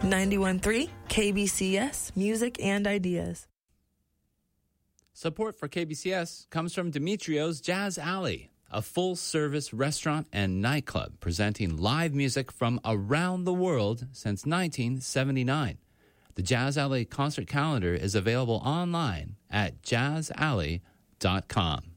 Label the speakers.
Speaker 1: 91.3 KBCS, Music and Ideas.
Speaker 2: Support for KBCS comes from Demetrio's Jazz Alley, a full-service restaurant and nightclub presenting live music from around the world since 1979. The Jazz Alley concert calendar is available online at jazzalley.com.